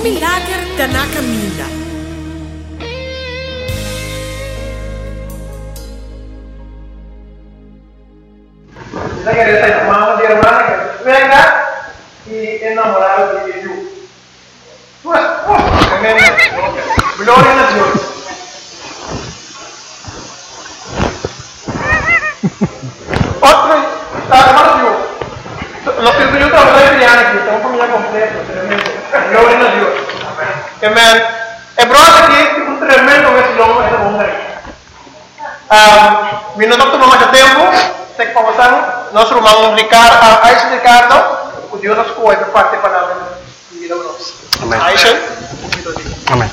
milagre está na caminha. Kita queria sair com uma de irmã que venga e enamorar de Deus. Pues, glória a Deus. Outro, tá Deus. Nós temos que trabalhar aqui, então família completa, tremendo. Glória a Deus. Amém. É brother aqui, um tremendo esse nome é bom aí. Minuto que tomamos mais tempo. Sei que passar, nós vamos explicar a esse Ricardo, o Deus nos coe para parte da palavra de vida nossa. Amém. Aisha, Amém.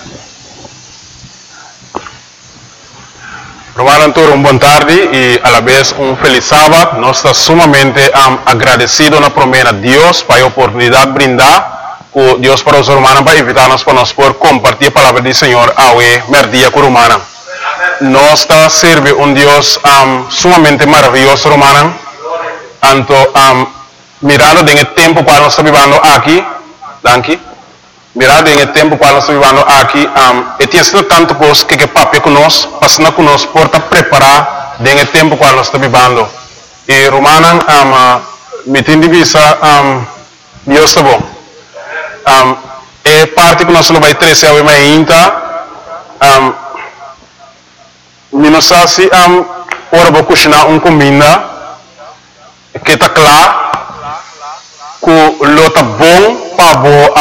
Romano Antônio, boa tarde e a la vez feliz sábado. Nós estamos sumamente agradecidos na promessa de Deus para a oportunidade brindar com Deus para os romanos para invitar-nos para nós poder compartilhar a palavra do Senhor ao merdia com romana. Nós está serve Deus sumamente maravilhoso, romano. Anto mirando em tempo para nós vivendo aqui, mirando em tempo para nós vivendo aqui, e tem sido tanto coisa que papi conosco, passando conosco por preparar em tempo para nós vivendo. E romano me tem divisa Deus está bom. E parte que nós não vai trazer ao ainda. Não sei se ora vou cozinhar comida que está claro que lo está bom para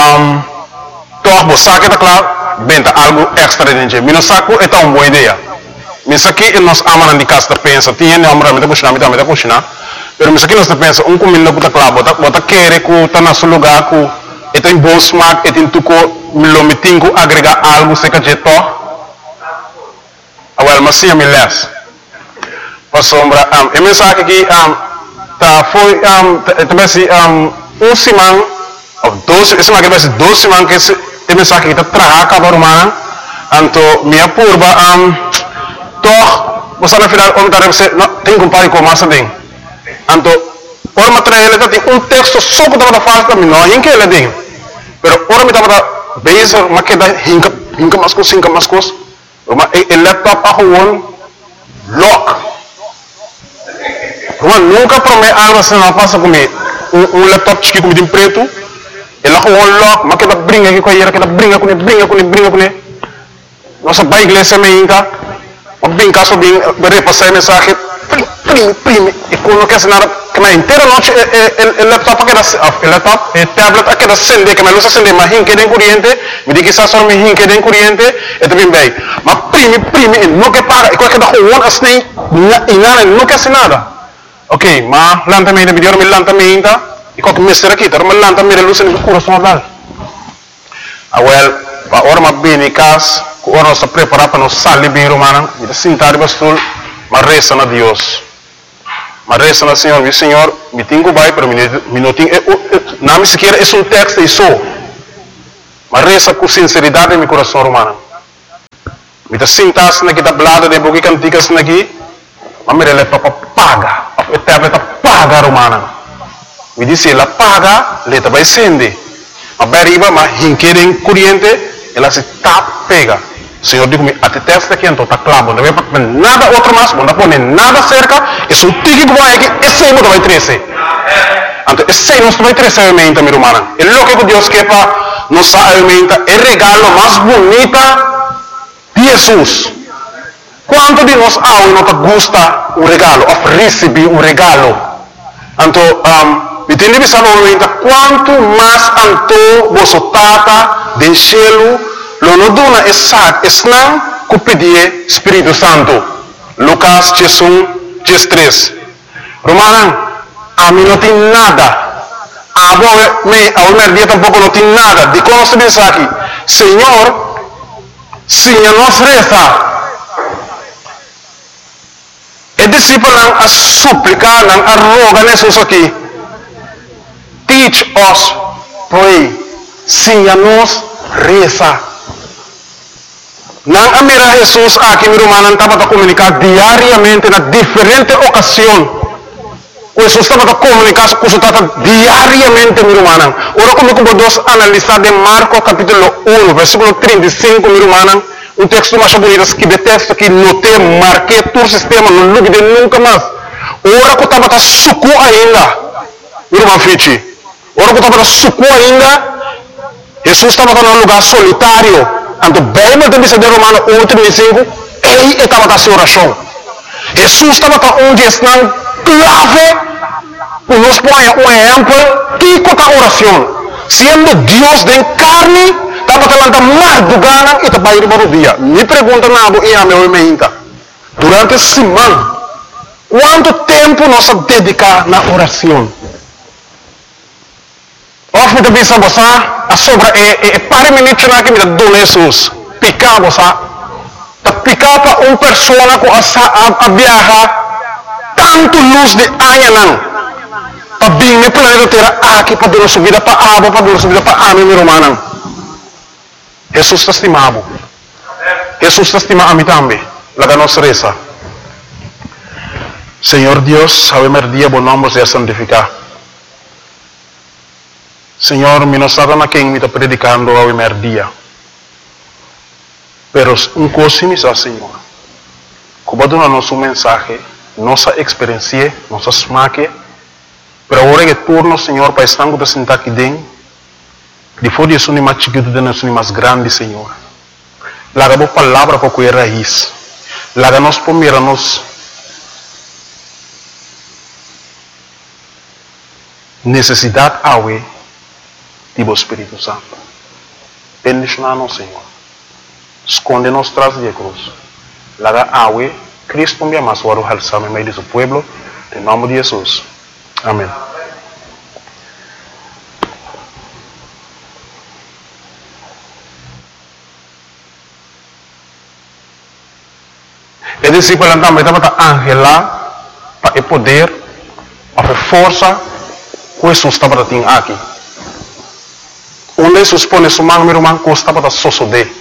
você sabe que está claro bem algo extra de não sei que é uma boa ideia mas aqui nós amamos de casa pensa tinha não realmente cozinhar mas aqui nós pensa comida que está claro bota querer que está no seu lugar que tem bom smack e tem tudo lo metinho agregar algo se que jeito Well, mas sim, me less. Para sombra, a mensagem aqui foi também semana ou 12, esse aqui vai ser 12 semanas que esse mensagem aqui está trabalhando cada romana. Então, minha curva, você no final você não tem que comparar com mais tem. Então, por material ele tem texto só que está fácil também, não é que ele tem. Pero ora me está base, mas que dá hinca mais coisas. El laptop a gewoon lock. Nunca promete algo assim, não passa comigo. Laptop chique como de preto. Ele a gewoon lock, mas que dá brinca aqui com ele, que dá brinca com ele. Nossa pai igreja me ainda. Mas bem caso bem repassar a mensagem. Prime. E quando quer nada, que na inteira noite o laptop o tablet aqui da acende, que na luz acende, mas hinque de corrente, me diz que está só me hinque de corrente, e também bem. Mas prime, não quer pagar, e qualquer da rua assim, e nada, não quer nada. Ok, mas lentamente, me deu lentamente, e qualquer mestre aqui, mas lentamente, luz no coração dela. Well, a hora mais bem em casa, a hora nós preparar para nós sair bem romana, e sentar no bastul, mas resta na Deus. Mas resta na Senhor, e Senhor, me tenho que vai para minutinho, não me sequer é texto isso. Mas resta com sinceridade em meu coração romano. Me está sentado aqui da blada de boca cantigas aqui, mas me releva para paga, a tablet paga romana. Me disse, ela paga, ela vai acender. Mas beriba, mas hinquerem corrente, ela se pega. Senhor digo-me, até testa aqui, então está claro, não vai para nada outro mais, não põe nada cerca, e se o tique que vai aqui, esse aí não vai crescer. Então, esse aí não vai crescer a mente, minha irmã. É o que Deus quer para nos alimentar, é o regalo mais bonito de Jesus. Quanto de nós não gosta um regalo, ou receber um regalo? Então, me tem de pensar no momento, quanto mais anto você tata do cielo, lo no duna esat esnang ku pedir Espírito Santo. Lucas 3. Romanan, a mim não tem nada. A minha dia tampouco não tem nada. De como se diz aqui, Senhor, se nos resta, e discípulo a suplicar, a rogar Jesus aqui, teach us, pray, se nos resta. Não amira Jesus aqui, meu irmão, estava a comunicar diariamente na diferente ocasião. Jesus estava a comunicar com o Tata diariamente, meu irmão. Ora, como podemos analisar de Marcos capítulo 1, versículo 35, meu irmão, um texto mais bonito que detesto, que notei, marquei todo o sistema, não lugue de nunca mais. Ora, que estava a suco ainda, meu irmão Fichi. Ora, que estava a suco ainda, Jesus estava num lugar solitário. Então, bem, mas tem que ser de Romano 1:35, ele estava a sua oração. Jesus estava onde está clave, nos põe um exemplo, que com a oração. Sendo Deus de carne, estava falando mais do gana e estava indo para o dia. Me pergunta nada e a meu irmão, durante a semana, quanto tempo nós dedicamos na oração? Of me bisa você, a sobra para minutos na que me dá Jesus, picar você, tá picar para pessoa com a viajar tanto luz de aia não, para bem me planeta terra aqui para dar sua vida para abo, para dar sua vida para ame meu irmão. Jesus está estimado, Jesus está estimado a mim também, lá nossa reza. Senhor Deus, ave Maria, bom nome seja santificado. Senhor, mi non stava quem mi sta predicando a merdia. Pero un cosa mi sa, Senhor. Como dona nosso mensagem, nossa experiência, nossa smaque, pero ora que turno, Senhor, para estar com sentar aqui dentro, depois de isso, mais chiquito, de nós, mais grande, Senhor. Laga boa palavra para cuidar raiz. Laga nós por mirar-nos necessidade awe do Espírito Santo. Bendicionar-nos, Senhor. Esconde-nos tras de cruz. Laga awe, Cristo me ama, suaro halsame em meio do seu povo, em nome de Jesus. Amém. E discípulo também estava angela para poder, para força, que Jesus estava tendo aqui. Onde Jesus põe sua mão, meu irmão, que estava a sosode.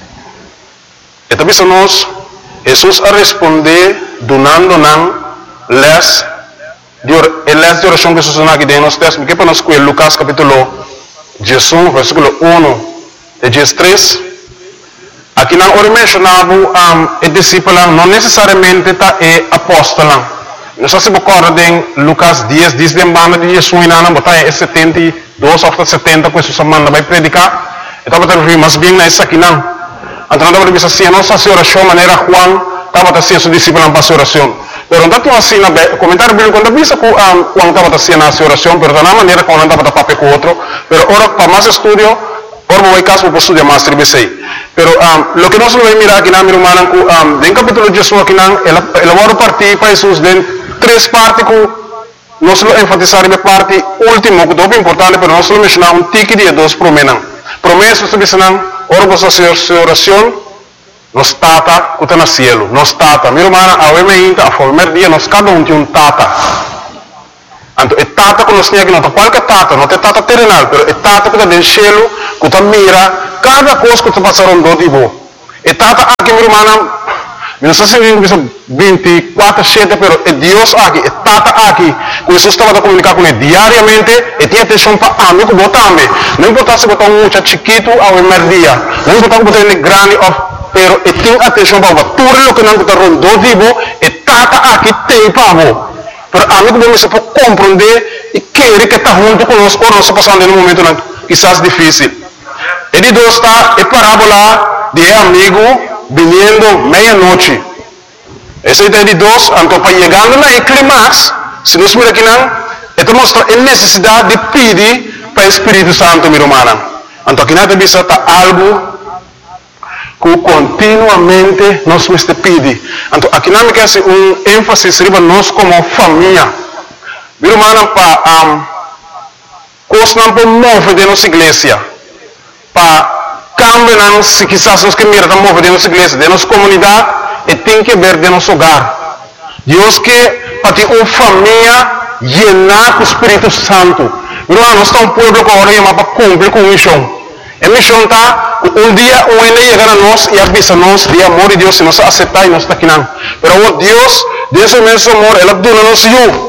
E também nós, Jesus a responder, donando les de oração que Jesus aqui dentro nos textos, que para nós com Lucas capítulo 18, versículo 1 de 13. Aqui não ora mencionava o discípulo, não necessariamente está apóstolo. Nós se recorda em Lucas 10, diz de banda de Jesus não botar é 72 ou 70 que Jesus manda vai predicar. Então vai ter mas bem nessa aqui não. Então não vai ser nossa oração maneira Juan estava assim seu discípulo para sua oração. Pero não tá assim na comentário bíblico quando visa que Juan estava assim na sua oração, pero na maneira como não estava papel com outro. Pero ora para mais estudio, ora vai caso para estudar mais tribesei. Pero lo que nós vamos mirar aqui na minha irmã, em capítulo de Jesus aqui não, ela vai partir para Jesus dentro três partes que nós vamos enfatizar na parte última, que é muito importante, mas nós vamos mencionar um tique de dois promessas. Promessas que dizem, ora você sua oração, nos tata que está no cielo, nos tata. Minha irmã, a primeiro dia, nós cada um tem um tata. Então, é tata que nós temos aqui, não é qualquer tata, não é tata terrenal, mas é tata que está no cielo, que está mira cada coisa que está passando do tipo. É tata aqui, minha irmã, não sei se 24/7, pero é Deus aqui, é Tata aqui. Que Jesus estava a comunicar com ele diariamente e tinha atenção para amigo também. Não importa se botar um muito chiquito ao primeiro dia, não importa se botar ele grande, pero e tinha atenção para tudo o que não está rondando tipo, é Tata aqui tem para você. Pero amigo não se pode compreender e querer que está junto conosco ou não se passando em um momento quizás difícil. Ele Deus está é parábola de amigo vindo meia-noite. Essa ideia de Deus, então para chegando na clímax, se nós miramos aqui não, é mostra a necessidade de pedir para o Espírito Santo, meu irmão. Então aqui não tem está algo que continuamente nós temos que pedir. Então aqui não quer ser ênfase para nós como família. Meu irmão, para coisa não pode mover de nossa igreja, para cambio se quizás nós que mira mover de nossa igreja, de nossa comunidade, e tem que ver de nosso hogar. Deus que para ter uma família llena com o Espírito Santo. Nós estamos um povo que agora para cumprir com a missão. A missão está, um dia ele chegar a nós e avisa-nos de amor de Deus, se nós aceitar e nós está aqui não. Mas Deus, Deus é imenso amor, Ele dá-nos eu.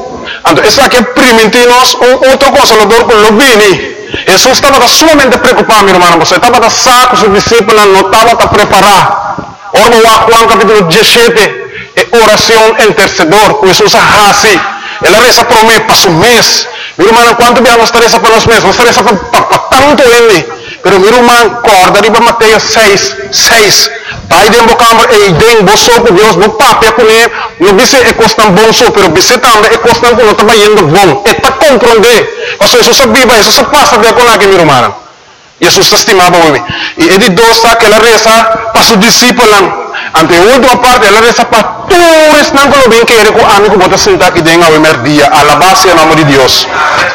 Entonces, esa que primitinos otro consolador con los vini. Jesús estaba sumamente preocupado, mi hermano. Você estaba saco, sus discípulos no estaban preparados. Ahora Juan capítulo 17, oración intercedor. Jesús así. Él reza por un mes, para su mes. Mi hermano, ¿cuánto vamos a reza por los meses? Vamos a reza para tanto él. Pero mi hermano, corda arriba Mateo 6. Pai de embocambre e idem boso por Deus no papel com ele, não disse é costan bom só, pero disse também é costan com não está indo bom. É para compreender. Porque Jesus sabia, Jesus passa de com aquele meu irmão. Jesus estimava o homem. E ele dosa que ela reza para seus discípulos. Ante a última parte, ela reza para todos não que bem que ele com amigo bota sentar aqui dentro ao primeiro dia, a alabança em nome de Deus.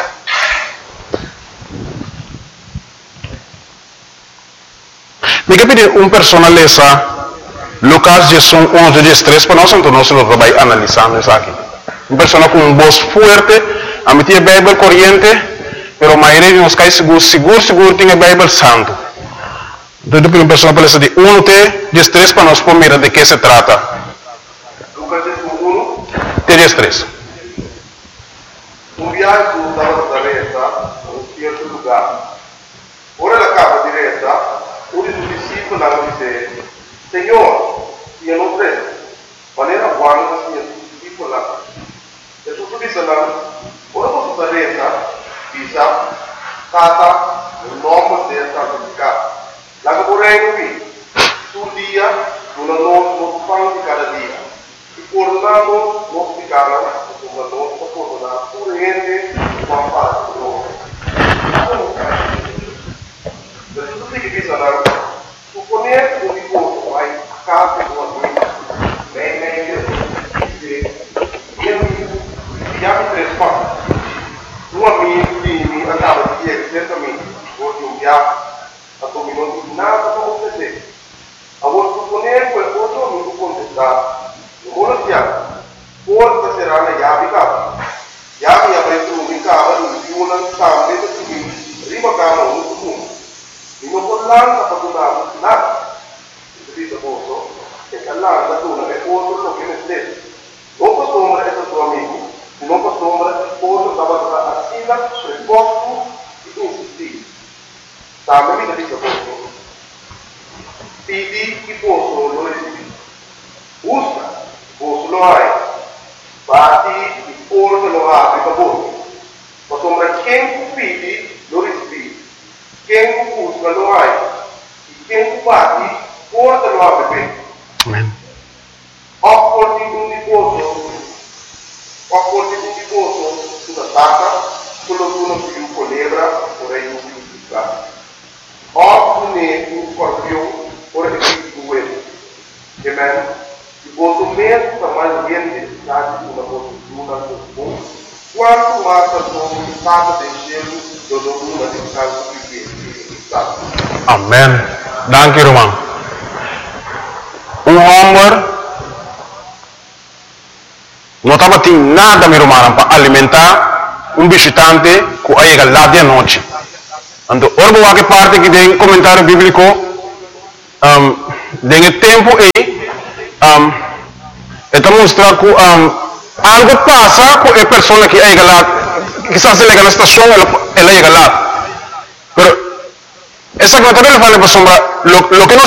Me pedir personaleza Lucas 11:13 para nós, então nós vamos analisando isso aqui. Persona com voz forte, a meter a Bíblia corrente, pero a maioria de nós cai seguro tem a Bíblia santo. Então, uma pessoa para de 1:13 para nós poder de que se trata. Lucas 1:13. Viaje estava da reta a certo lugar. Ora la capa diretta, uno dei discepoli disse: Signore, io non credo. Manera buona, signor discepolo. Jesus disse lá, ora você reta, diz, tata, o nome dele está santificado. Lá que por aí, sul dia, no pão de cada dia. E coronamos, nós ficamos, como nós coronamos, por gente, com a paz do nome. Jesus disse lá, suponer o divorcio vai a casa do amigo, chiami 3 passi. Un amico di andava di ieri, certamente, oggi un viaggio, a come non dico nada come te. A voi supponere quel cosa non lo contestare. Non vuole chiaro. Forse sarà una chiave casa. Chiave avrete un cava, di una scambio, di prima cava un comune. E non può l'anno per donare nada. Capito posso? E che l'anno dona è oltre lo che ne stesso. Non posso essere tuo amico. Non posso posso stava assina risposto e insistì. Stava mi dice posso. Pidi che posso lo resisti. Busca, posso lo hai. Bati e forse lo apri per voi. Ma sembra quem pidi lo resisti. Quem busca lo hai. E quem bati forse lo apri bene. Amen. Opporti un riposo. Opporti un riposo sulla stata, quello uno più colebra, vorrei un più piccato. Oppure un scorpione, vorrei più uovo. Amen. Riposo mesmo para mais gente, sabe, uma postura, bom. Quanto mais a sua estado de gelo, do domínio de casa que está. Amen. Dank u, Roman. Honger. Não estava tendo nada, meu irmão, para alimentar visitante que chega lá de noite. Então, olha que parte que tem comentário bíblico, tem tempo aí, mostra que algo passa com a pessoa que chega lá, quizás ele chega na estação, ela chega lá. Pero essa comentário ele fala, lo que não